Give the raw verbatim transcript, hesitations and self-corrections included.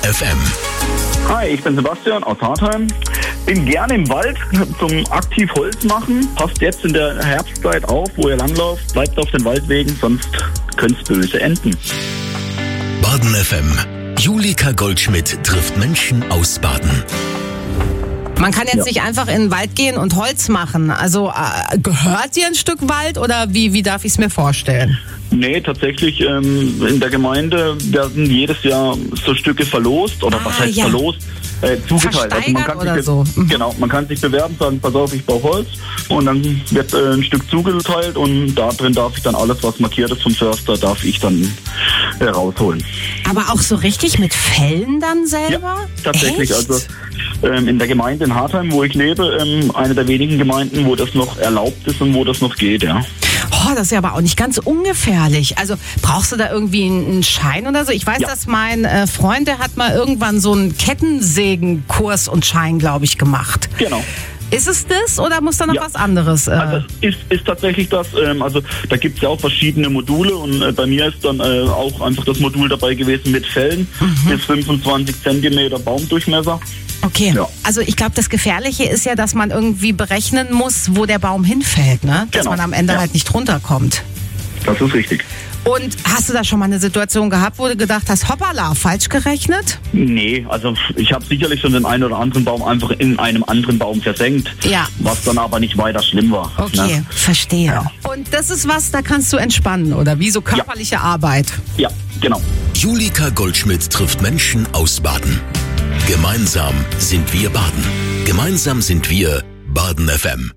F M. Hi, ich bin Sebastian aus Hartheim. Bin gerne im Wald zum aktiv Holz machen. Passt jetzt in der Herbstzeit auf, wo ihr langlauft. Bleibt auf den Waldwegen, sonst könnte es böse enden. Baden F M. Julika Goldschmidt trifft Menschen aus Baden. Man kann jetzt Ja. nicht einfach in den Wald gehen und Holz machen. Also äh, gehört dir ein Stück Wald oder wie, wie darf ich es mir vorstellen? Nee, tatsächlich ähm, in der Gemeinde werden jedes Jahr so Stücke verlost. Oder Ah, was heißt ja. verlost? Äh, zugeteilt. Versteigert oder sich, so. Mhm. Genau, man kann sich bewerben, sagen, pass auf, ich brauche Holz. Und dann wird äh, ein Stück zugeteilt und da drin darf ich dann alles, was markiert ist vom Förster, darf ich dann äh, rausholen. Aber auch so richtig mit Fellen dann selber? Ja, tatsächlich. Echt? Also ähm, in der Gemeinde in Hartheim, wo ich lebe, ähm, eine der wenigen Gemeinden, wo das noch erlaubt ist und wo das noch geht, ja. Oh, das ist ja aber auch nicht ganz ungefährlich. Also brauchst du da irgendwie einen Schein oder so? Ich weiß, Ja. dass mein äh, Freund, der hat mal irgendwann so einen Kettensägenkurs und Schein, glaube ich, gemacht. Genau. Ist es das oder muss da noch Ja. was anderes? Äh, Also es ist, ist tatsächlich das, ähm, also da gibt es ja auch verschiedene Module und äh, bei mir ist dann äh, auch einfach das Modul dabei gewesen mit Fellen bis fünfundzwanzig Zentimeter Baumdurchmesser. okay, Ja. also ich glaube, das Gefährliche ist ja, dass man irgendwie berechnen muss, wo der Baum hinfällt, ne? Dass Genau. man am Ende Ja. halt nicht runterkommt. Das ist richtig. Und hast du da schon mal eine Situation gehabt, wo du gedacht hast, hoppala, falsch gerechnet? Nee, also ich habe sicherlich schon den einen oder anderen Baum einfach in einem anderen Baum versenkt, Ja. was dann aber nicht weiter schlimm war. Okay, Ne? verstehe. Ja. Und das ist was, da kannst du entspannen, oder wie so körperliche Arbeit? Ja, genau. Julika Goldschmidt trifft Menschen aus Baden. Gemeinsam sind wir Baden. Gemeinsam sind wir Baden F M.